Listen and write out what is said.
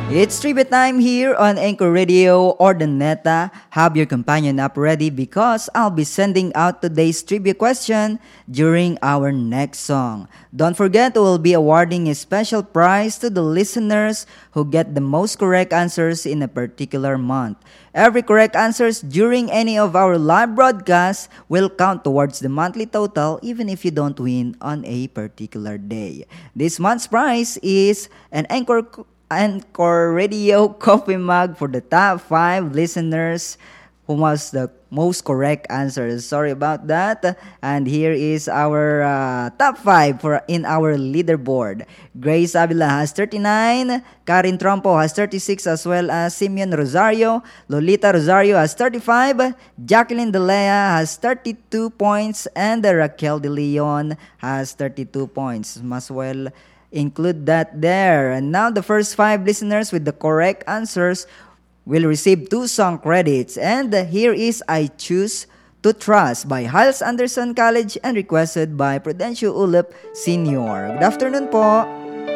It's trivia time here on Anchor Radio or the Neta. Have your companion up ready because I'll be sending out today's trivia question during our next song. Don't forget, we'll be awarding a special prize to the listeners who get the most correct answers in a particular month. Every correct answers during any of our live broadcasts will count towards the monthly total even if you don't win on a particular day. This month's prize is an Anchor Radio coffee mug for the top 5 listeners who was the most correct answers. Sorry about that. And here is our top 5 for in our leaderboard. Grace Avila has 39, Karin Trompo has 36, as well as Simeon Rosario. Lolita Rosario has 35, Jacqueline Delea has 32 points, and Raquel De Leon has 32 points. Must well include that there. And now the first 5 listeners with the correct answers will receive 2 song credits. And here is I Choose to Trust by Hiles Anderson College and requested by Prudencio Ulep Sr. Good afternoon po.